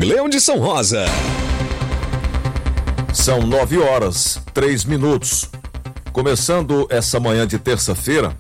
Leão de São Rosa. São 9h03. Começando essa manhã de terça-feira,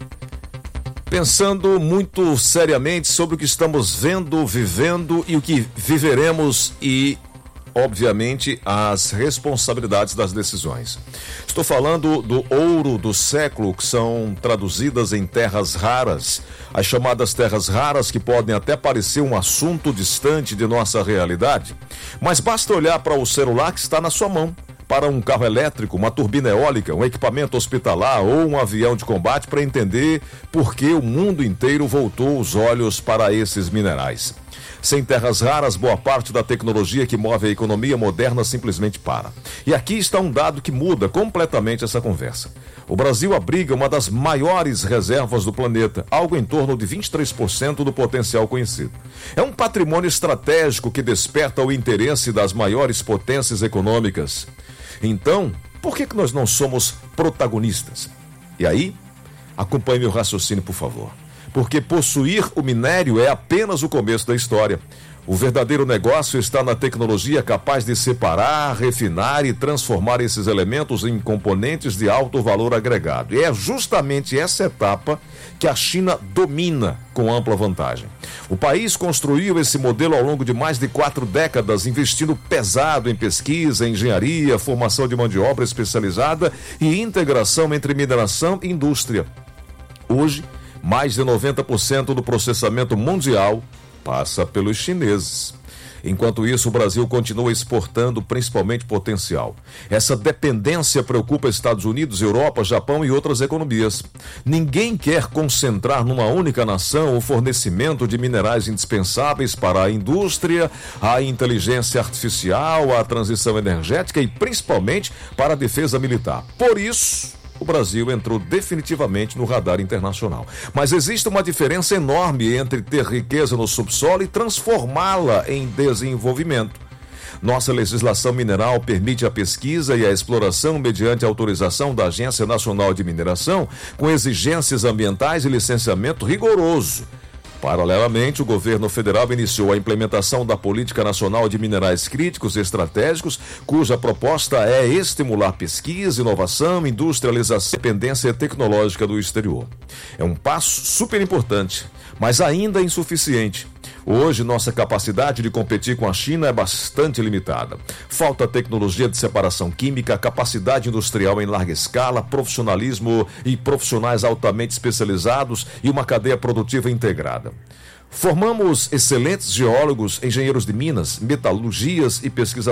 pensando muito seriamente sobre o que estamos vendo, vivendo e o que viveremos e, obviamente, as responsabilidades das decisões. Estou falando do ouro do século, que são traduzidas em terras raras, as chamadas terras raras, que podem até parecer um assunto distante de nossa realidade, mas basta olhar para o celular que está na sua mão, para um carro elétrico, uma turbina eólica, um equipamento hospitalar ou um avião de combate para entender por que o mundo inteiro voltou os olhos para esses minerais. Sem terras raras, boa parte da tecnologia que move a economia moderna simplesmente para. E aqui está um dado que muda completamente essa conversa. O Brasil abriga uma das maiores reservas do planeta, algo em torno de 23% do potencial conhecido. É um patrimônio estratégico que desperta o interesse das maiores potências econômicas. Então, por que nós não somos protagonistas? E aí, acompanhe meu raciocínio, por favor. Porque possuir o minério é apenas o começo da história. O verdadeiro negócio está na tecnologia capaz de separar, refinar e transformar esses elementos em componentes de alto valor agregado. E é justamente essa etapa que a China domina com ampla vantagem. O país construiu esse modelo ao longo de mais de 4 décadas, investindo pesado em pesquisa, engenharia, formação de mão de obra especializada e integração entre mineração e indústria. Hoje, mais de 90% do processamento mundial passa pelos chineses. Enquanto isso, o Brasil continua exportando principalmente potencial. Essa dependência preocupa Estados Unidos, Europa, Japão e outras economias. Ninguém quer concentrar numa única nação o fornecimento de minerais indispensáveis para a indústria, a inteligência artificial, a transição energética e principalmente para a defesa militar. Por isso, o Brasil entrou definitivamente no radar internacional. Mas existe uma diferença enorme entre ter riqueza no subsolo e transformá-la em desenvolvimento. Nossa legislação mineral permite a pesquisa e a exploração mediante autorização da Agência Nacional de Mineração, com exigências ambientais e licenciamento rigoroso. Paralelamente, o governo federal iniciou a implementação da Política Nacional de Minerais Críticos e Estratégicos, cuja proposta é estimular pesquisa, inovação, industrialização e dependência tecnológica do exterior. É um passo super importante, mas ainda insuficiente. Hoje, nossa capacidade de competir com a China é bastante limitada. Falta tecnologia de separação química, capacidade industrial em larga escala, profissionalismo e profissionais altamente especializados e uma cadeia produtiva integrada. Formamos excelentes geólogos, engenheiros de minas, metalurgistas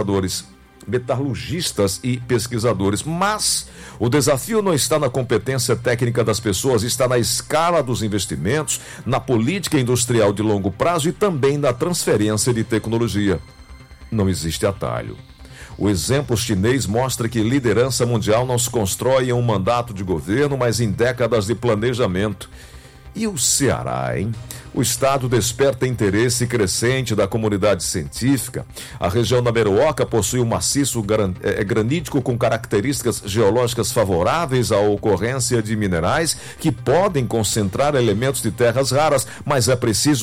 e pesquisadores, mas o desafio não está na competência técnica das pessoas, está na escala dos investimentos, na política industrial de longo prazo e também na transferência de tecnologia. Não existe atalho. O exemplo chinês mostra que liderança mundial não se constrói em um mandato de governo, mas em décadas de planejamento. E o Ceará, hein? O estado desperta interesse crescente da comunidade científica. A região da Meruoca possui um maciço granítico com características geológicas favoráveis à ocorrência de minerais que podem concentrar elementos de terras raras, mas é preciso